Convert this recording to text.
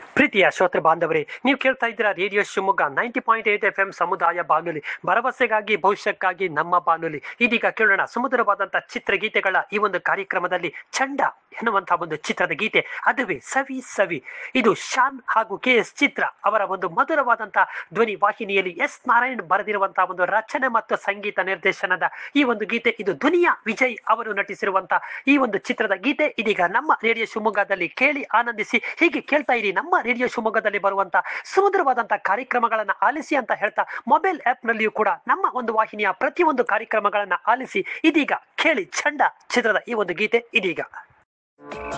ಪ್ರೀತಿಯ ಶ್ರೋತೃ ಬಾಂಧವರೇ, ನೀವು ಕೇಳ್ತಾ ಇದ್ದೀರಾ ರೇಡಿಯೋ ಶಿವಮೊಗ್ಗ 90.8 FM ಸಮುದಾಯ ಬಾನುಲಿ, ಭರವಸೆಗಾಗಿ ಭವಿಷ್ಯಕ್ಕಾಗಿ ನಮ್ಮ ಬಾನುಲಿ. ಇದೀಗ ಕೇಳೋಣ ಸುಮಧುರವಾದಂತಹ ಚಿತ್ರಗೀತೆಗಳ ಈ ಒಂದು ಕಾರ್ಯಕ್ರಮದಲ್ಲಿ ಚಂಡ ಎನ್ನುವಂತಹ ಒಂದು ಚಿತ್ರದ ಗೀತೆ, ಅದುವೇ ಸವಿ ಸವಿ. ಇದು ಶಾನ್ ಹಾಗೂ KS ಚಿತ್ರ ಅವರ ಒಂದು ಮಧುರವಾದಂತಹ ಧ್ವನಿ ವಾಹಿನಿಯಲ್ಲಿ ನಾರಾಯಣ್ ಬರೆದಿರುವಂತಹ ಒಂದು ರಚನೆ ಮತ್ತು ಸಂಗೀತ ನಿರ್ದೇಶನದ ಈ ಒಂದು ಗೀತೆ. ಇದು ದುನಿಯಾ ವಿಜಯ್ ಅವರು ನಟಿಸಿರುವಂತಹ ಈ ಒಂದು ಚಿತ್ರದ ಗೀತೆ ಇದೀಗ ನಮ್ಮ ರೇಡಿಯೋ ಶಿವಮೊಗ್ಗದಲ್ಲಿ ಕೇಳಿ ಆನಂದಿಸಿ. ಹೀಗೆ ಕೇಳ್ತಾ ಇರಿ ನಮ್ಮ ರೇಡಿಯೋ ಶಿವಮೊಗ್ಗದಲ್ಲಿ ಬರುವಂತಹ ಸುಮಧುರವಾದಂತಹ ಕಾರ್ಯಕ್ರಮಗಳನ್ನ ಆಲಿಸಿ ಅಂತ ಹೇಳ್ತಾ, ಮೊಬೈಲ್ ಆಪ್ ನಲ್ಲಿಯೂ ಕೂಡ ನಮ್ಮ ಒಂದು ವಾಹಿನಿಯ ಪ್ರತಿಯೊಂದು ಕಾರ್ಯಕ್ರಮಗಳನ್ನ ಆಲಿಸಿ. ಇದೀಗ ಕೇಳಿ ಚಂಡ ಚಿತ್ರದ ಈ ಒಂದು ಗೀತೆ ಇದೀಗ.